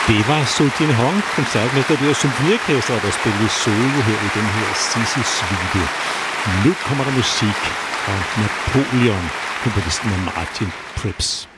Det var Soo Jin Hong, koncertmester ved symfoniorkestret, der spillede solo her i den her Sissi-suite. Nu kommer der musik fra Napoleon, komponisten af Martin Pryps.